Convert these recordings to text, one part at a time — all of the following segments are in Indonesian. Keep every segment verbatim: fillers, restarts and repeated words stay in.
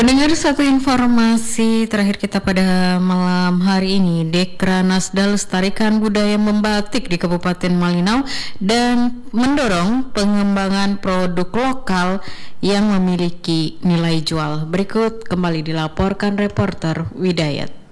Pendengar, satu informasi terakhir kita pada malam hari ini, Dekranasda lestarikan budaya membatik di Kabupaten Malinau dan mendorong pengembangan produk lokal yang memiliki nilai jual. Berikut kembali dilaporkan reporter Widayat.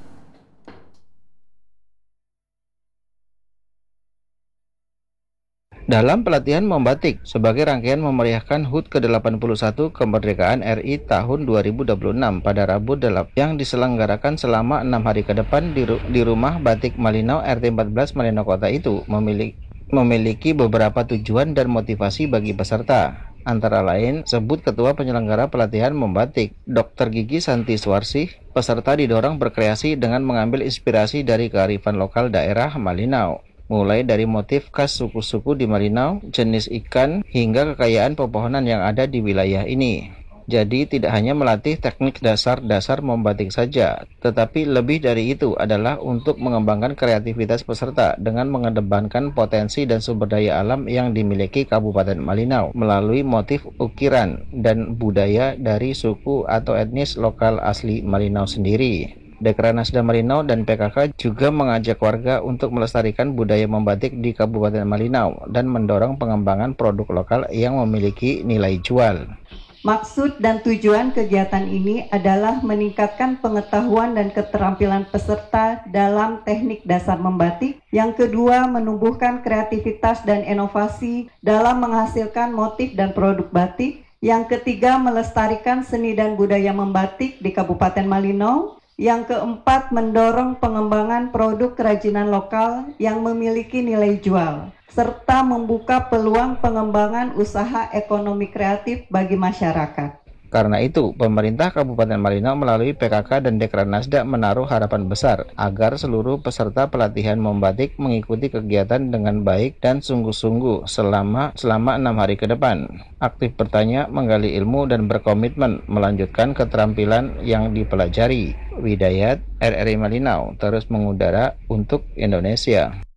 Dalam pelatihan membatik sebagai rangkaian memeriahkan H U T ke delapan puluh satu kemerdekaan R I tahun dua ribu dua puluh enam pada Rabu yang diselenggarakan selama enam hari ke depan di, di Rumah Batik Malinau R T empat belas Malinau Kota itu memiliki, memiliki beberapa tujuan dan motivasi bagi peserta. Antara lain, sebut Ketua Penyelenggara Pelatihan Membatik, Dokter Gigi Santi Suarsih, peserta didorong berkreasi dengan mengambil inspirasi dari kearifan lokal daerah Malinau. Mulai dari motif khas suku-suku di Malinau, jenis ikan, hingga kekayaan pepohonan yang ada di wilayah ini. Jadi tidak hanya melatih teknik dasar-dasar membatik saja, tetapi lebih dari itu adalah untuk mengembangkan kreativitas peserta dengan mengedepankan potensi dan sumber daya alam yang dimiliki Kabupaten Malinau melalui motif ukiran dan budaya dari suku atau etnis lokal asli Malinau sendiri. Dekranasda Malinau dan P K K juga mengajak warga untuk melestarikan budaya membatik di Kabupaten Malinau dan mendorong pengembangan produk lokal yang memiliki nilai jual. Maksud dan tujuan kegiatan ini adalah meningkatkan pengetahuan dan keterampilan peserta dalam teknik dasar membatik. Yang kedua, menumbuhkan kreativitas dan inovasi dalam menghasilkan motif dan produk batik. Yang ketiga, melestarikan seni dan budaya membatik di Kabupaten Malinau. Yang keempat, mendorong pengembangan produk kerajinan lokal yang memiliki nilai jual, serta membuka peluang pengembangan usaha ekonomi kreatif bagi masyarakat. Karena itu, pemerintah Kabupaten Malinau melalui P K K dan Dekranasda menaruh harapan besar agar seluruh peserta pelatihan membatik mengikuti kegiatan dengan baik dan sungguh-sungguh selama selama enam hari ke depan. Aktif bertanya, menggali ilmu, dan berkomitmen melanjutkan keterampilan yang dipelajari. Widayat, R R I Malinau, terus mengudara untuk Indonesia.